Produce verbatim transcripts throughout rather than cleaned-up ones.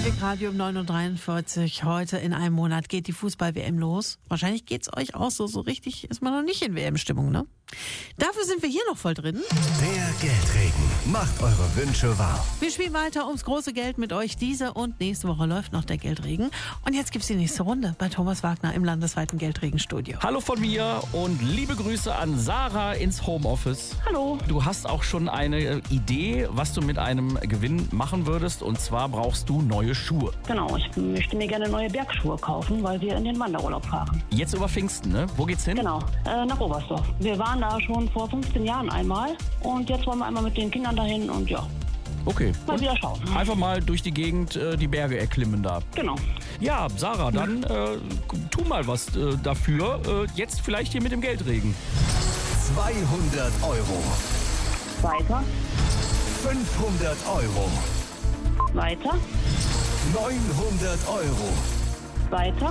Live-Radio um neun Uhr dreiundvierzig. Heute in einem Monat geht die Fußball-W M los. Wahrscheinlich geht's euch auch so. So richtig ist man noch nicht in W M-Stimmung, ne? Dafür sind wir hier noch voll drin. Der Geldregen macht eure Wünsche wahr. Wir spielen weiter ums große Geld mit euch. Diese und nächste Woche läuft noch der Geldregen. Und jetzt gibt's die nächste Runde bei Thomas Wagner im landesweiten Geldregenstudio. Hallo von mir und liebe Grüße an Sarah ins Homeoffice. Hallo. Du hast auch schon eine Idee, was du mit einem Gewinn machen würdest. Und zwar brauchst du neue Schuhe. Genau, ich möchte mir gerne neue Bergschuhe kaufen, weil wir in den Wanderurlaub fahren. Jetzt über Pfingsten, ne? Wo geht's hin? Genau, äh, nach Oberstdorf. Wir waren da schon vor fünfzehn Jahren einmal und jetzt wollen wir einmal mit den Kindern dahin und ja, Okay. mal Und wieder schauen. einfach mal durch die Gegend äh, die Berge erklimmen da. Genau. Ja, Sarah, dann äh, tu mal was äh, dafür. Äh, jetzt vielleicht hier mit dem Geldregen. zweihundert Euro, Weiter, fünfhundert Euro, weiter, neunhundert Euro, weiter,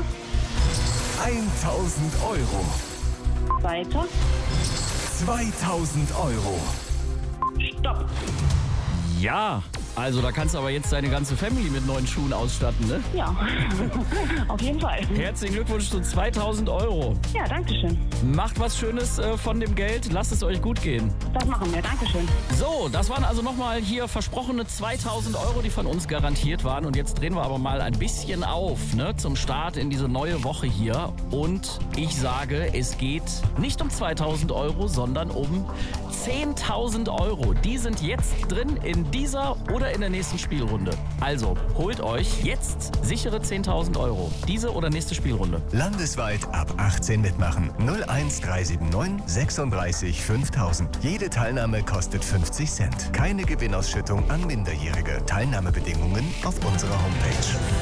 eintausend Euro, weiter, zweitausend Euro. stopp. Ja, also da kannst du aber jetzt deine ganze Family mit neuen Schuhen ausstatten, ne? Ja, auf jeden Fall. Herzlichen Glückwunsch zu zweitausend Euro. Ja, danke schön. Macht was Schönes äh, von dem Geld, lasst es euch gut gehen. Das machen wir, danke schön. So, das waren also nochmal hier versprochene zweitausend Euro, die von uns garantiert waren. Und jetzt drehen wir aber mal ein bisschen auf, ne, zum Start in diese neue Woche hier. Und ich sage, es geht nicht um zweitausend Euro, sondern um zehntausend Euro. Die sind jetzt drin in dieser oder in der nächsten Spielrunde. Also, holt euch jetzt sichere zehntausend Euro. Diese oder nächste Spielrunde. Landesweit ab achtzehn mitmachen. null eins drei sieben neun sechsunddreißig fünftausend. Jede Teilnahme kostet fünfzig Cent. Keine Gewinnausschüttung an Minderjährige. Teilnahmebedingungen auf unserer Homepage.